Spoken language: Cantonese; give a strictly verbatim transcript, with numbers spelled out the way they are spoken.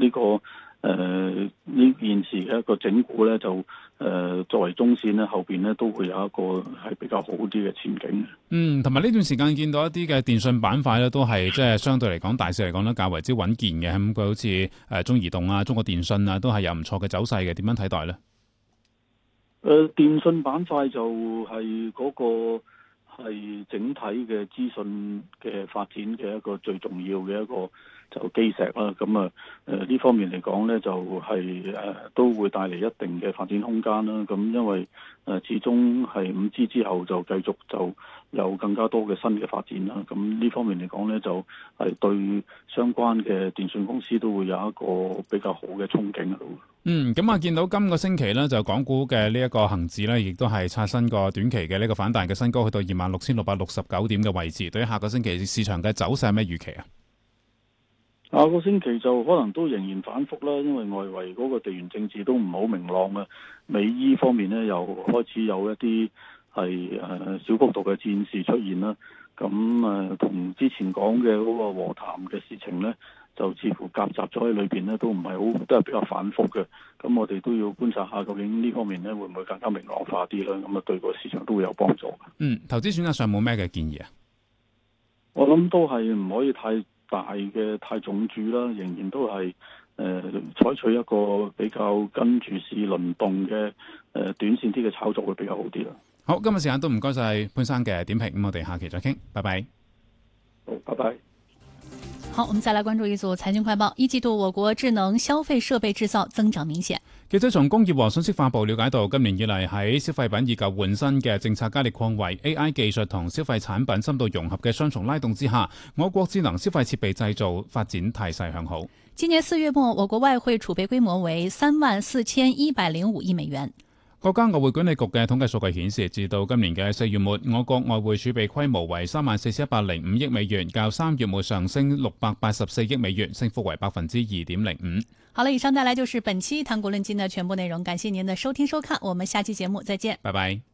呢個誒呢件事嘅一個整固咧，就誒、呃、作為中線咧，後邊咧都會有一個係比較好啲嘅前景。 嗯，同埋呢段時間見到一啲嘅電信板塊咧，都係即係相對嚟講大市嚟講咧較為之穩健嘅。咁佢好似誒中移動啊、中國電信啊，都係有唔錯嘅走勢嘅。點樣睇待咧？ 誒、呃，電信板塊就係嗰個係整體嘅資訊嘅發展嘅一個最重要嘅一個就基石啦。咁啊，誒呢方面嚟講咧，就係、是、誒、呃、都會帶嚟一定嘅發展空間啦。咁因為誒、呃、始終係五 G 之後就繼續就有更加多嘅新嘅發展啦。咁呢方面嚟講咧，就係對相關嘅電信公司都會有一個比較好嘅憧憬喺度。 嗯，咁啊，見到今個星期咧，就港股嘅呢一個恒指咧，亦都係刷新個短期嘅呢個反彈嘅新高，去到二萬六千六百六十九點嘅位置。對於下個星期市場嘅走勢，有咩預期啊？ 下個星期就可能都仍然反覆啦，因為外圍嗰個地緣政治都唔好明朗啊。美伊方面咧又開始有一啲係誒小幅度嘅戰事出現啦。咁誒同之前講嘅嗰個和談嘅事情咧，就似乎夾雜咗喺裏邊咧，都唔係好，都係比較反覆嘅。咁我哋都要觀察下，究竟呢方面咧會唔會更加明朗化啲啦？咁啊，對個市場都會有幫助。 嗯，投資選擇上冇咩嘅建議啊？ 我諗都係唔可以太大嘅太重注啦，仍然都係誒採取一個比較跟住市輪動嘅誒、呃、短線啲嘅炒作會比較好啲啦。 好，今日時間都唔該晒潘生嘅點評，咁我哋下期再傾，拜拜。 好，拜拜。 好，我們再來關注一組財經快報。一季度我國智能消費設備製造增長明顯。 記者從工業和信息化部了解到，今年以嚟喺消費品以舊換新嘅政策加力擴圍、A I 技術同消費產品深度融合嘅雙重拉動之下，我國智能消費設備製造發展態勢向好。 今年四月末，我國外匯儲備規模為三萬四千一百零五億美元。 國家外匯管理局嘅統計數據顯示，至到今年嘅四月末，我國外匯儲備規模為三萬四千一百零五億美元，較三月末上升六百八十四億美元，升幅為百分之二點零五。 好了，以上帶來就是本期談股論金的全部內容，感謝您的收聽收看，我們下期節目再見， 拜拜。